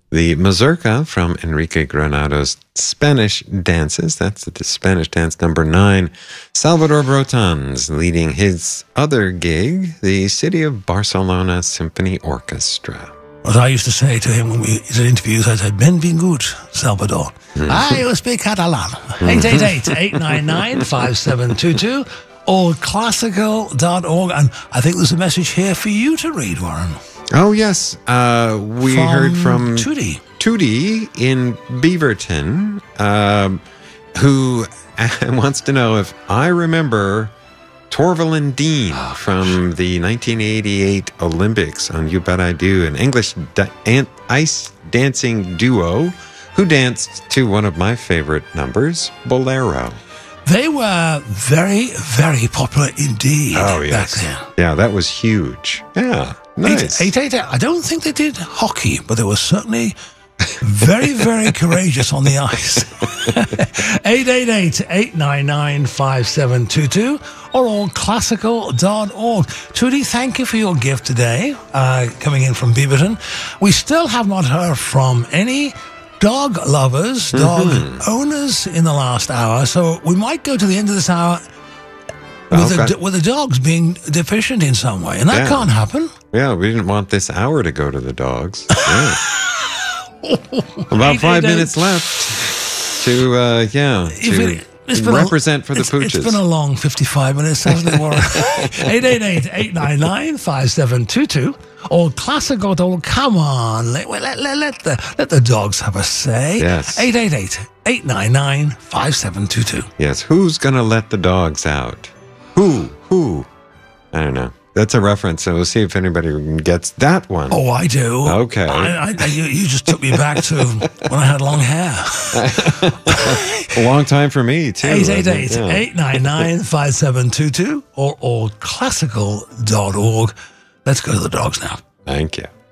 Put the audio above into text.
The mazurka from Enrique Granado's Spanish Dances. That's the Spanish dance number 9. Salvador Brotans leading his other gig, the City of Barcelona Symphony Orchestra. What I used to say to him when we did interviews, I said, "Benvingut, Salvador." I speak Catalan. 888-899-5722 or classical.org. And I think there's a message here for you to read, Warren. Oh, yes. We heard from Tootie. Tootie in Beaverton, who wants to know if I remember Torvill and Dean from the 1988 Olympics on You Bet I Do, an English ice dancing duo who danced to one of my favorite numbers, Bolero. They were very, very popular indeed back then. Yeah, that was huge. Yeah, nice. 888. I don't think they did hockey, but they were certainly very, very courageous on the ice. 888-899-5722 or on classical.org. Trudy, thank you for your gift today, coming in from Beaverton. We still have not heard from any dog lovers, dog owners in the last hour, so we might go to the end of this hour with the dogs being deficient in some way, and that can't happen. Yeah, we didn't want this hour to go to the dogs. Yeah. About 5 minutes left to represent for the pooches. It's been a long 55 minutes, hasn't it, Warren? 888-899-5722 or classical. Come on, let the dogs have a say. Yes. 888-899-5722. Yes, who's going to let the dogs out? Who? I don't know. That's a reference, so we'll see if anybody gets that one. Oh, I do. Okay. You just took me back to when I had long hair. A long time for me, too. 888-899-5722 or classical.org. Let's go to the dogs now. Thank you.